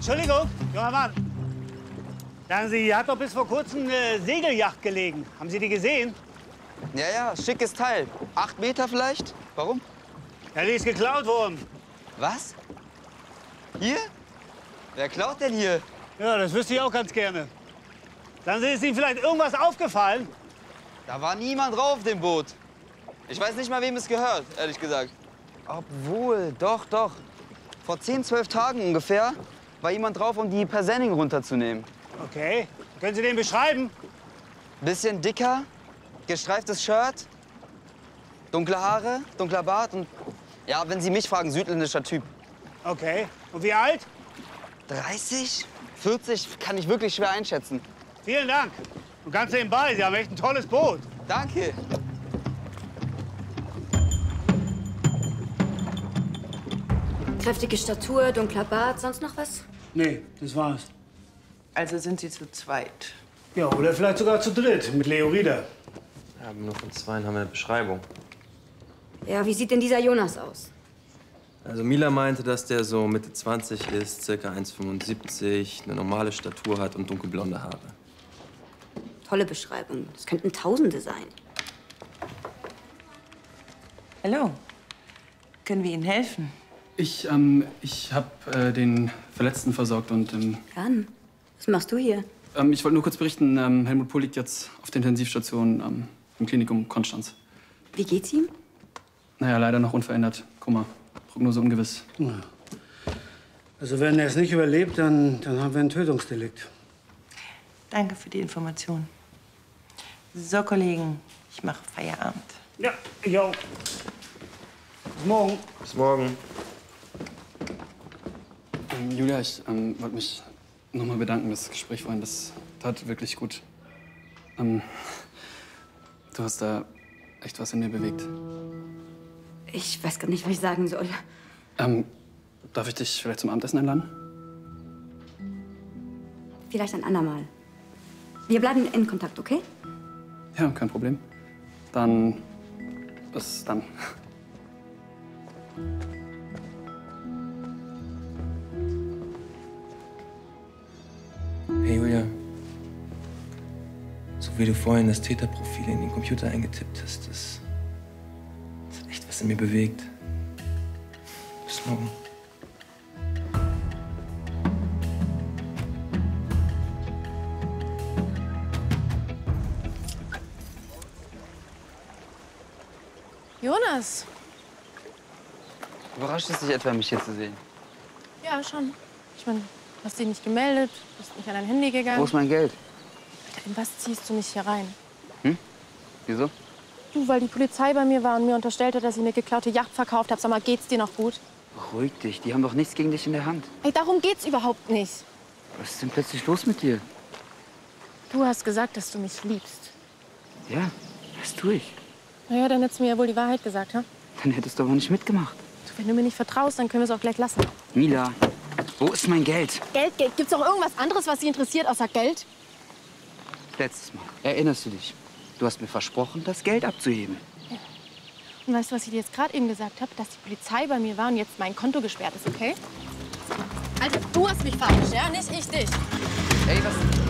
Entschuldigung, junger Mann. Sagen Sie, hier hat doch bis vor kurzem eine Segelyacht gelegen. Haben Sie die gesehen? Ja, ja, schickes Teil. 8 Meter vielleicht? Warum? Ja, die ist geklaut worden. Was? Hier? Wer klaut denn hier? Ja, das wüsste ich auch ganz gerne. Sagen Sie, ist Ihnen vielleicht irgendwas aufgefallen? Da war niemand drauf auf dem Boot. Ich weiß nicht mal, wem es gehört, ehrlich gesagt. Obwohl, doch. Vor 10, 12 Tagen ungefähr war jemand drauf, um die Persenning runterzunehmen. Okay. Können Sie den beschreiben? Bisschen dicker, gestreiftes Shirt, dunkle Haare, dunkler Bart und, ja, wenn Sie mich fragen, südländischer Typ. Okay. Und wie alt? 30, 40 kann ich wirklich schwer einschätzen. Vielen Dank. Und ganz nebenbei, Sie haben echt ein tolles Boot. Danke. Kräftige Statur, dunkler Bart, sonst noch was? Nee, das war's. Also sind Sie zu zweit? Ja, oder vielleicht sogar zu dritt, mit Leo Rieder. Ja, aber nur von zweien haben wir eine Beschreibung. Ja, wie sieht denn dieser Jonas aus? Also Mila meinte, dass der so Mitte 20 ist, circa 1,75, eine normale Statur hat und dunkelblonde Haare. Tolle Beschreibung. Das könnten Tausende sein. Hallo. Können wir Ihnen helfen? Ich habe den Verletzten versorgt und Jan, was machst du hier? ich wollte nur kurz berichten, Helmut Pohl liegt jetzt auf der Intensivstation im Klinikum Konstanz. Wie geht's ihm? Naja, leider noch unverändert. Koma. Prognose ungewiss. Ja. Also wenn er es nicht überlebt, dann haben wir ein Tötungsdelikt. Danke für die Information. So, Kollegen, ich mache Feierabend. Ja, ich auch. Bis morgen. Bis morgen. Julia, ich wollte mich noch mal bedanken. Das Gespräch vorhin, das tat wirklich gut. Du hast da echt was in mir bewegt. Ich weiß gar nicht, was ich sagen soll. Darf ich dich vielleicht zum Abendessen einladen? Vielleicht ein andermal. Wir bleiben in Kontakt, okay? Ja, kein Problem. Dann bis dann. Hey Julia, so wie du vorhin das Täterprofil in den Computer eingetippt hast, das hat echt was in mir bewegt. Bis morgen. Jonas. Überrascht es dich etwa, mich hier zu sehen? Ja, schon. Ich meine, du hast dich nicht gemeldet, bist nicht an dein Handy gegangen. Wo ist mein Geld? Alter, in was ziehst du mich hier rein? Wieso? Du, weil die Polizei bei mir war und mir unterstellt hat, dass ich eine geklaute Yacht verkauft habe. Sag mal, geht's dir noch gut? Beruhig dich, die haben doch nichts gegen dich in der Hand. Ey, darum geht's überhaupt nicht. Was ist denn plötzlich los mit dir? Du hast gesagt, dass du mich liebst. Ja, das tue ich. Na ja, dann hättest du mir ja wohl die Wahrheit gesagt, ha? Dann hättest du aber nicht mitgemacht. Du, wenn du mir nicht vertraust, dann können wir es auch gleich lassen. Mila, wo ist mein Geld? Geld. Gibt's auch irgendwas anderes, was Sie interessiert, außer Geld? Letztes Mal. Erinnerst du dich? Du hast mir versprochen, das Geld abzuheben. Ja. Und weißt du, was ich dir jetzt gerade eben gesagt habe? Dass die Polizei bei mir war und jetzt mein Konto gesperrt ist, okay? Also, du hast mich verarscht, ja? Nicht ich dich. Ey, was...